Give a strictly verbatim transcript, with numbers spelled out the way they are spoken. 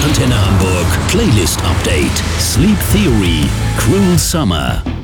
Antenne Hamburg Playlist Update. Sleep Theory, Cruel Summer.